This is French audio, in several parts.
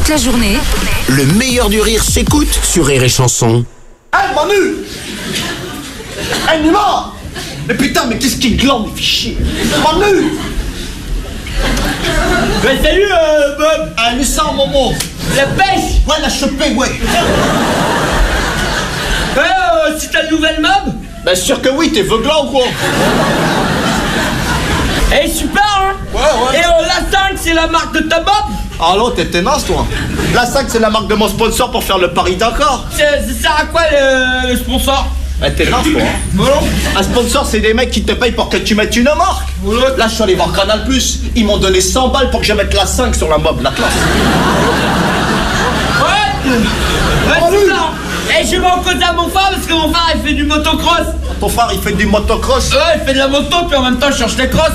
la journée. Le meilleur du rire s'écoute sur Rire et Chanson. Hey Manu! Hey Nima! Mais putain, mais qu'est-ce qu'il glande, il fait chier! Manu! Salut Bob! Ah, mais ça, Momo! La pêche! Ouais, la chopée, ouais! C'est ta nouvelle mob? Bah, sûr que oui, t'es veuglant ou quoi? Eh, super, hein? Ouais. Et la 5, c'est la marque de ta mob? Ah non, t'es naze, toi! La 5, c'est la marque de mon sponsor pour faire le Paris-Dakar! Ça sert à quoi le sponsor? Bah, t'es naze, toi! Hein? Bon. Un sponsor, c'est des mecs qui te payent pour que tu mettes une marque! Là, je suis allé voir Canal+, ils m'ont donné 100 balles pour que je mette la 5 sur la mob, la classe! Ouais, super! Et je vais en cause à mon frère parce que mon frère il fait du motocross. Ton frère il fait du motocross? Ouais, il fait de la moto puis en même temps il cherche les crosses.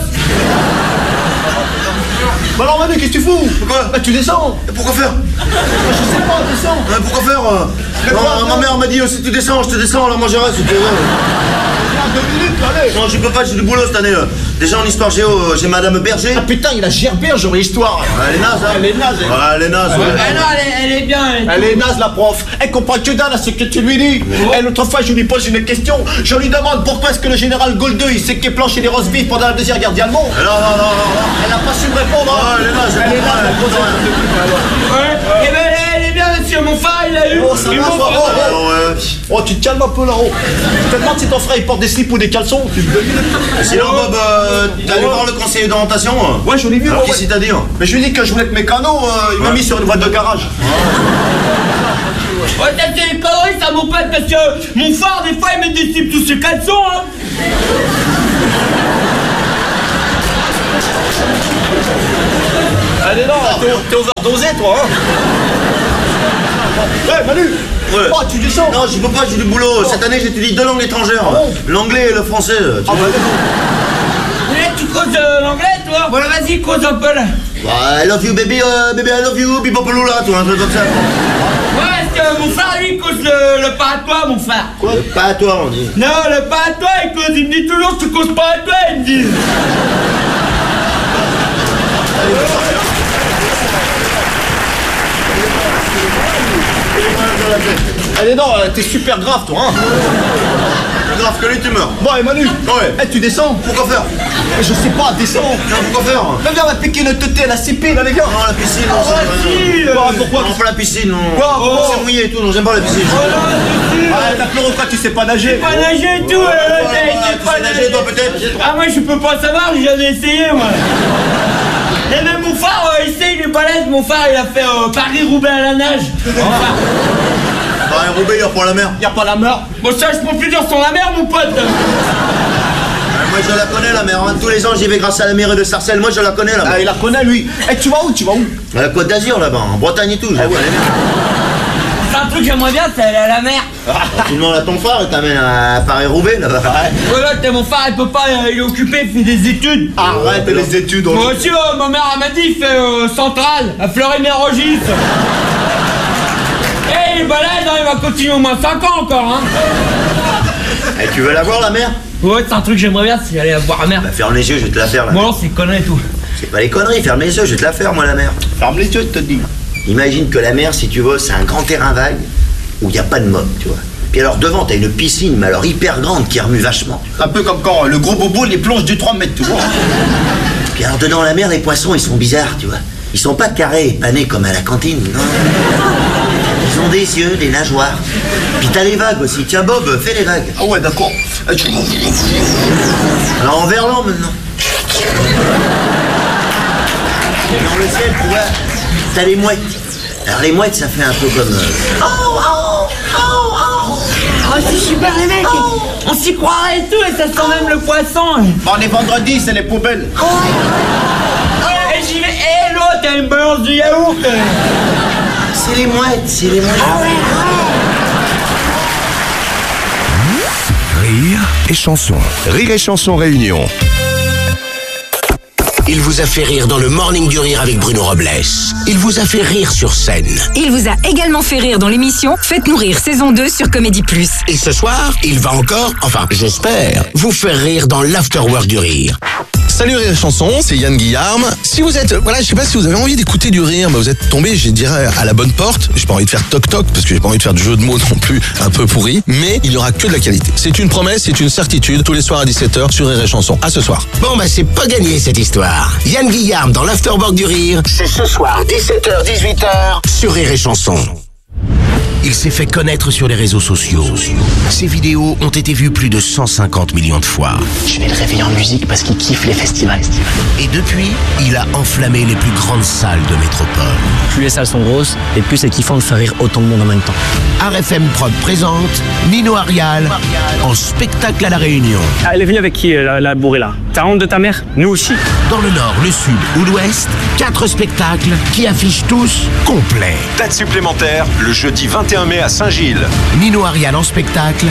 Bah alors Manu, qu'est-ce que tu fous? Pourquoi? Bah tu descends. Pourquoi faire? Je sais pas, descends. Pourquoi faire? Non, ma mère m'a dit si tu descends, je te descends, alors moi je reste. 2 minutes, allez. Non, je peux pas, j'ai du boulot cette année. Déjà en histoire géo, j'ai Madame Berger. Ah putain, il a gerbé un jour l'histoire. Elle est naze, hein? Elle est naze. Ouais, elle est naze. Ouais. Ah non, elle est bien. Elle est naze la prof. Elle comprend que dalle à ce que tu lui dis. Et l'autre fois, je lui pose une question. Je lui demande pourquoi est-ce que le général Goldeux il s'est planché des roses vives pendant la Deuxième Guerre mondiale. Non. Elle n'a pas su me répondre. Ah, elle est naze, Elle est naze, elle pose Ouais. Et ben elle est bien monsieur, mon frère il a eu. Oh, ça va, oh, tu te calmes un peu là-haut. Je te demande si ton frère il porte des slips ou des caleçons. Sinon, Bob, t'es allé voir le conseiller d'orientation? Ouais, je l'ai vu. Alors, qu'est-ce qu'il t'a dit? Mais je lui ai dit que je voulais que mes canaux, il m'a mis sur une voie de garage. Ouais, t'as des conneries ça mon pote parce que mon frère des fois il met des slips tous ses caleçons hein. Allez non, t'es overdosé toi hein. Ouais Manu. Ouais. Oh tu descends. Non, je peux pas, j'ai du boulot. Cette année j'étudie 2 langues étrangères. L'anglais et le français. Ah bah Tu causes l'anglais toi? Voilà vas-y cause un peu là. I love you baby, baby I love you, bipopolula, toi, un truc comme ça. Ouais parce que mon frère lui cause le pas à toi mon frère. Quoi? Pas à toi on dit. Non le pas à toi il me dit toujours tu causes pas à toi il me dit. allez non, t'es super grave toi hein. Plus grave que lui, tu meurs. Bon et Manu. Ouais. Eh tu descends. Pourquoi faire? Je sais pas, descends. Non, pourquoi faire? Mais viens, on va piquer une teuté à la CP là les gars. Non, la piscine, non, Pourquoi? Non, pas la piscine, non. Quoi? C'est mouillé et tout, non, j'aime pas la piscine. Ah t'as pleuré quoi, tu sais pas nager? Pas nager et tout, Tu sais nager, toi, peut-être? Ah moi je peux pas savoir, j'ai jamais essayé moi. Et même mon frère, il sait, il est balèze, mon frère il a fait Paris-Roubaix à la nage. Paris-Roubaix, il y a pas la mer. Y'a pas la mer. Bon ça je peux plus dire sur la mer mon pote. Moi, je la connais, la mer. Hein. Tous les ans, j'y vais grâce à la mairie de Sarcelles. Moi, je la connais, la mer. Ah il la connaît lui. Eh tu vas où? À la Côte d'Azur, là-bas, en Bretagne et tout. Je la connais. C'est un truc que j'aimerais bien, c'est aller à la mer. Tu demandes à ton frère, il t'amène à Paris-Roubaix, là-bas. Voilà, mon frère il peut pas, il est occupé, il fait des études. Arrête les études. Moi aussi, ma mère elle m'a dit, il fait Centrale, à Fleury-Mérogis. Eh, il est balèze, il va continuer au moins 5 ans encore, hein. Et tu veux la voir, la mer? Ouais, c'est un truc que j'aimerais bien, c'est aller voir la mer. Bah, ferme les yeux, je vais te la faire, là. Bon, non, c'est connerie et tout. C'est pas les conneries, ferme les yeux, je vais te la faire, moi, la mer. Ferme les yeux, je te dis. Imagine que la mer, si tu veux, c'est un grand terrain vague où il n'y a pas de mob, tu vois. Puis alors devant, t'as une piscine, mais alors hyper grande, qui remue vachement. Un peu comme quand le gros bobo les plonge du 3 mètres, tu vois. Puis alors dedans la mer, les poissons, ils sont bizarres, tu vois. Ils sont pas carrés et panés comme à la cantine, non. Ils ont des yeux, des nageoires. Puis t'as les vagues aussi. Tiens Bob, fais les vagues. Ah ouais, d'accord. Alors en verlan maintenant. Et dans le ciel, tu vois, t'as les mouettes. Alors les mouettes, ça fait un peu comme... Oh, c'est super les mecs. On s'y croirait et tout, et ça sent même le poisson. Bon, on est vendredi, c'est les poubelles. Et j'y vais, et l'autre, t'as une balance de yaourt. C'est les mouettes, c'est les mouettes. Rire et chanson. Rire et chanson réunion. Il vous a fait rire dans le Morning du Rire avec Bruno Robles. Il vous a fait rire sur scène. Il vous a également fait rire dans l'émission Faites-nous rire saison 2 sur Comédie Plus. Et ce soir, il va encore, enfin j'espère, vous faire rire dans l'Afterwork du Rire. Salut Rire et Chanson, c'est Yann Guillarme. Si vous êtes, je sais pas si vous avez envie d'écouter du rire, mais vous êtes tombé, je dirais, à la bonne porte. J'ai pas envie de faire toc-toc, parce que j'ai pas envie de faire de jeu de mots non plus un peu pourri, mais il y aura que de la qualité. C'est une promesse, c'est une certitude, tous les soirs à 17h sur Rire et Chanson. À ce soir. Bon c'est pas gagné cette histoire. Yann Guillarme dans l'Afterwork du Rire, c'est ce soir 17h-18h sur Rire et Chanson. Il s'est fait connaître sur les réseaux sociaux. Ses vidéos ont été vues plus de 150 millions de fois. Je vais le réveiller en musique parce qu'il kiffe les festivals. Et depuis, il a enflammé les plus grandes salles de métropole. Plus les salles sont grosses, et plus c'est kiffant de faire rire autant de monde en même temps. RFM Prod présente Nino Arial en spectacle à La Réunion. Elle est venue avec qui, la bourrée là? T'as honte de ta mère? Nous aussi. Dans le nord, le sud ou l'ouest, 4 spectacles qui affichent tous complet. Date supplémentaire, le jeudi 21 mai à Saint-Gilles. Nino Arial en spectacle.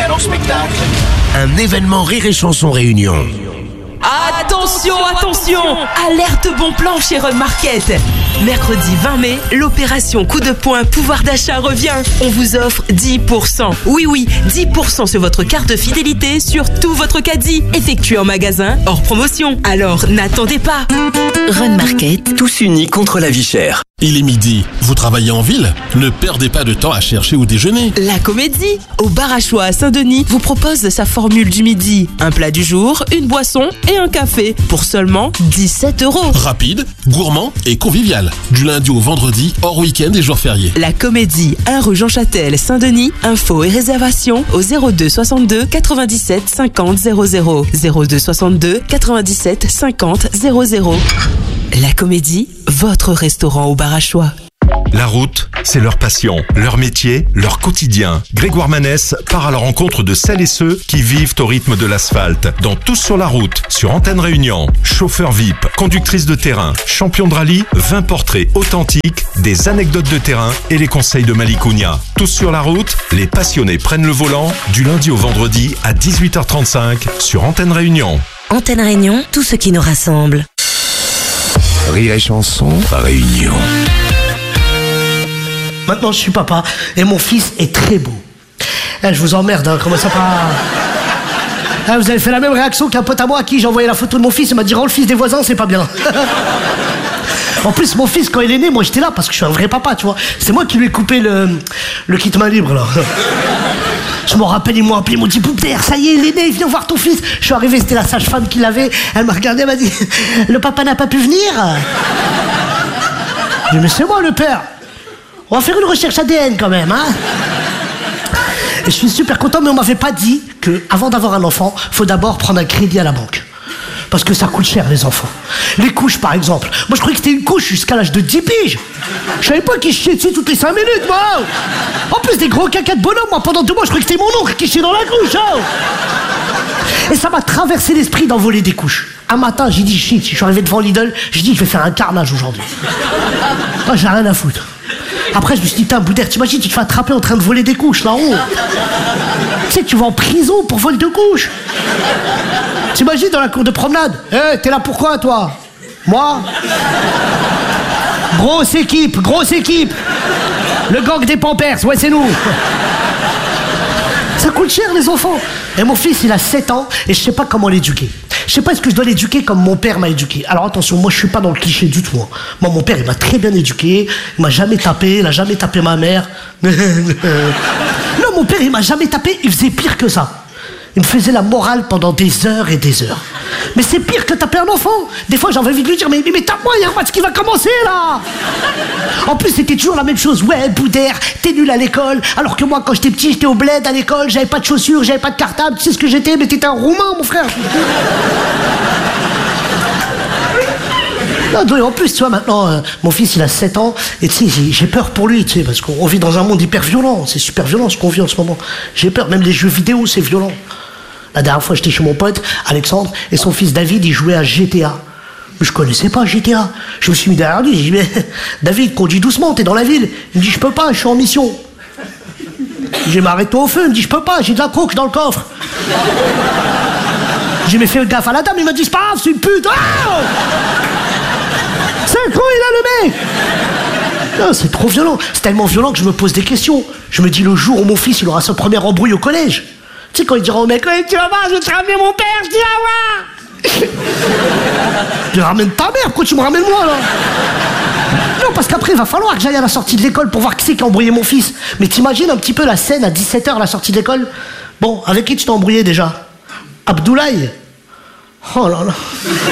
Un événement Rire et Chanson Réunion. Attention, alerte bon plan chez Run Market. Mercredi 20 mai, l'opération coup de poing pouvoir d'achat revient. On vous offre 10%. Oui, 10% sur votre carte fidélité sur tout votre caddie, effectué en magasin, hors promotion. Alors n'attendez pas. Run Market, tous unis contre la vie chère. Il est midi, vous travaillez en ville? Ne perdez pas de temps à chercher où déjeuner. La Comédie, au bar à choix à Saint-Denis, vous propose sa formule du midi. Un plat du jour, une boisson et un café pour seulement 17 €. Rapide, gourmand et convivial. Du lundi au vendredi, hors week-end et jours fériés. La Comédie, 1 rue Jean Châtel, Saint-Denis. Infos et réservations au 02 62 97 50 00. 02 62 97 50 00. La Comédie, votre restaurant au bar à choix. La route, c'est leur passion, leur métier, leur quotidien. Grégoire Manès part à la rencontre de celles et ceux qui vivent au rythme de l'asphalte. Dans Tous sur la route, sur Antenne Réunion. Chauffeur VIP, conductrice de terrain, champion de rallye, 20 portraits authentiques, des anecdotes de terrain et les conseils de Malikounia. Tous sur la route, les passionnés prennent le volant du lundi au vendredi à 18h35 sur Antenne Réunion. Antenne Réunion, tout ce qui nous rassemble. Rire et Chanson Réunion. Maintenant, je suis papa et mon fils est très beau. Je vous emmerde, hein, comment ça pas... Vous avez fait la même réaction qu'un pote à moi à qui j'ai envoyé la photo de mon fils. Il m'a dit, rends le fils des voisins, c'est pas bien. En plus, mon fils, quand il est né, moi j'étais là parce que je suis un vrai papa, tu vois. C'est moi qui lui ai coupé le kit main libre, là. Je m'en rappelle, ils m'ont appelé, ils m'ont dit, Poupère, ça y est, il est né, viens voir ton fils. Je suis arrivé, c'était la sage-femme qui l'avait. Elle m'a regardé, elle m'a dit, le papa n'a pas pu venir. J'ai dit, mais c'est moi le père. On va faire une recherche ADN quand même, hein. Et je suis super content, mais on m'avait pas dit que avant d'avoir un enfant, faut d'abord prendre un crédit à la banque. Parce que ça coûte cher, les enfants. Les couches, par exemple. Moi, je croyais que c'était une couche jusqu'à l'âge de 10 piges. Je savais pas qu'ils chiaient dessus toutes les 5 minutes, moi. En plus, des gros cacas de bonhomme, moi, pendant 2 mois, je croyais que c'était mon oncle qui chiait dans la couche, hein. Et ça m'a traversé l'esprit d'envoler des couches. Un matin, j'ai dit, shit, je suis arrivé devant Lidl, j'ai dit, je vais faire un carnage aujourd'hui. Moi, j'ai rien à foutre. Après, je me suis dit, putain, Boudère, t'imagines, tu te fais attraper en train de voler des couches, là-haut. Tu sais, tu vas en prison pour vol de couches. T'imagines dans la cour de promenade? T'es là pourquoi, toi? Moi? Grosse équipe. Le gang des Pampers, ouais, c'est nous. Ça coûte cher, les enfants. Et mon fils, il a 7 ans, et je sais pas comment l'éduquer. Je sais pas est-ce que je dois l'éduquer comme mon père m'a éduqué. Alors attention, moi je suis pas dans le cliché du tout, hein. Moi mon père il m'a très bien éduqué, il m'a jamais tapé, il a jamais tapé ma mère. Non, mon père il m'a jamais tapé, il faisait pire que ça. Il me faisait la morale pendant des heures et des heures. Mais c'est pire que taper un enfant. Des fois j'avais envie de lui dire, mais tape-moi, il y a un match qui va commencer là. En plus c'était toujours la même chose. Ouais, Boudère, t'es nul à l'école. Alors que moi quand j'étais petit, j'étais au bled à l'école, j'avais pas de chaussures, j'avais pas de cartable. Tu sais ce que j'étais? Mais t'étais un Roumain, mon frère. Non, en plus, tu vois, maintenant, mon fils, il a 7 ans, et tu sais, j'ai peur pour lui, tu sais, parce qu'on vit dans un monde hyper violent. C'est super violent ce qu'on vit en ce moment. J'ai peur, même les jeux vidéo, c'est violent. La dernière fois, j'étais chez mon pote, Alexandre, et son fils David, il jouait à GTA. Je connaissais pas GTA. Je me suis mis derrière lui, j'ai dit, mais David, conduis doucement, t'es dans la ville. Il me dit, je peux pas, je suis en mission. J'ai dit, mais arrête-toi au feu. Il me dit, je peux pas, j'ai de la coke dans le coffre. J'ai mais fait gaffe à la dame, il m'a dit, c'est pas grave, c'est une pute. Ah, c'est un con, il a le mec. Non, c'est trop violent. C'est tellement violent que je me pose des questions. Je me dis, le jour où mon fils il aura sa première embrouille au collège, tu sais, quand il dira au mec, tu vas voir, je vais te ramener mon père, tu vas voir. Je ramène ta mère, pourquoi tu me ramènes moi là? Non, parce qu'après il va falloir que j'aille à la sortie de l'école pour voir qui c'est qui a embrouillé mon fils. Mais t'imagines un petit peu la scène à 17h à la sortie de l'école? Bon, avec qui tu t'es embrouillé déjà? Abdoulaye? Oh là là.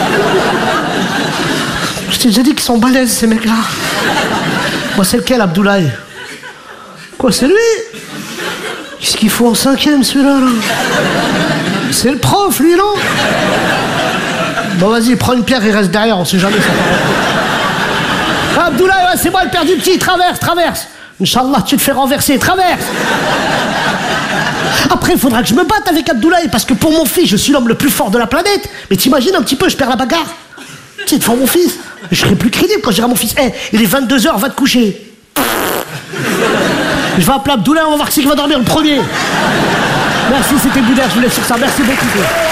Je t'ai déjà dit qu'ils sont balèzes ces mecs-là. Moi c'est lequel Abdoulaye? Quoi, c'est lui? Qu'est-ce qu'il faut en 5e celui-là là? C'est le prof lui, non? Bon vas-y, prends une pierre et reste derrière, on sait jamais ça. Abdoulaye, ouais, c'est moi le père du petit, traverse. Inch'Allah, tu te fais renverser, traverse. Après, il faudra que je me batte avec Abdoulaye, parce que pour mon fils, je suis l'homme le plus fort de la planète. Mais t'imagines un petit peu, je perds la bagarre. Tu sais, devant mon fils, je serai plus crédible quand je dirai à mon fils, il est 22h, va te coucher. Je vais appeler Abdoulaye, on va voir qui c'est qui va dormir le premier. Merci, c'était Boudère, je vous laisse sur ça. Merci beaucoup.